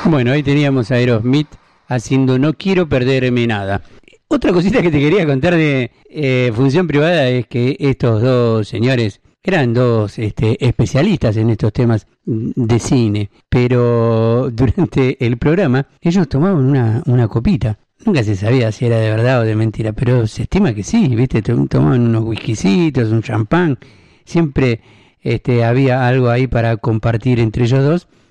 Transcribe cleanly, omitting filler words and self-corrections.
Bueno, ahí teníamos a Aerosmith haciendo No quiero perderme nada. Otra cosita que te quería contar de Función Privada es que estos dos señores eran dos especialistas en estos temas de cine, pero durante el programa ellos tomaban una copita. Nunca se sabía si era de verdad o de mentira, pero se estima que sí, ¿viste? Tomaban unos whiskycitos, un champán, siempre había algo ahí para compartir entre ellos dos.